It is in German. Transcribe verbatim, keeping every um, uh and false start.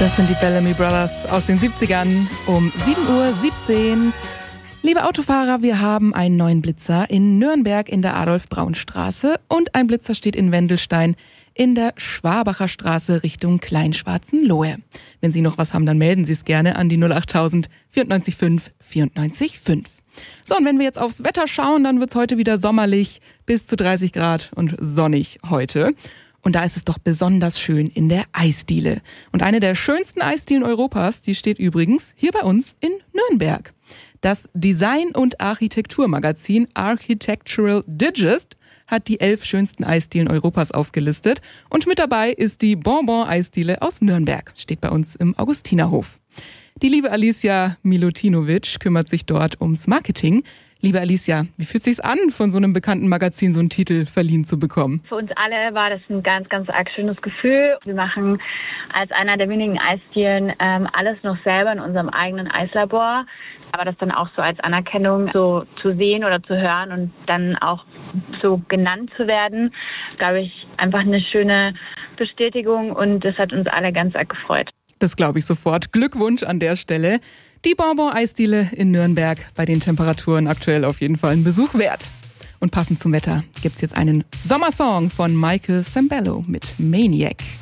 Das sind die Bellamy Brothers aus den siebzigern um sieben Uhr siebzehn. Liebe Autofahrer, wir haben einen neuen Blitzer in Nürnberg in der Adolf-Braun-Straße und ein Blitzer steht in Wendelstein in der Schwabacher Straße Richtung Kleinschwarzenlohe. Wenn Sie noch was haben, dann melden Sie es gerne an die null achttausend vierundneunzig fünf vierundneunzig fünf. So, und wenn wir jetzt aufs Wetter schauen, dann wird's heute wieder sommerlich, bis zu dreißig Grad und sonnig heute. Und da ist es doch besonders schön in der Eisdiele. Und eine der schönsten Eisdielen Europas, die steht übrigens hier bei uns in Nürnberg. Das Design- und Architekturmagazin Architectural Digest hat die elf schönsten Eisdielen Europas aufgelistet. Und mit dabei ist die Bonbon-Eisdiele aus Nürnberg, steht bei uns im Augustinerhof. Die liebe Alicia Milutinovic kümmert sich dort ums Marketing. Liebe Alicia, wie fühlt es sich an, von so einem bekannten Magazin so einen Titel verliehen zu bekommen? Für uns alle war das ein ganz, ganz arg schönes Gefühl. Wir machen als einer der wenigen Eisdielen ähm, alles noch selber in unserem eigenen Eislabor. Aber das dann auch so als Anerkennung so zu sehen oder zu hören und dann auch so genannt zu werden, glaube ich, einfach eine schöne Bestätigung und das hat uns alle ganz arg gefreut. Das glaube ich sofort. Glückwunsch an der Stelle. Die Bonbon-Eisdiele in Nürnberg, bei den Temperaturen aktuell auf jeden Fall ein Besuch wert. Und passend zum Wetter gibt's jetzt einen Sommersong von Michael Sembello mit Maniac.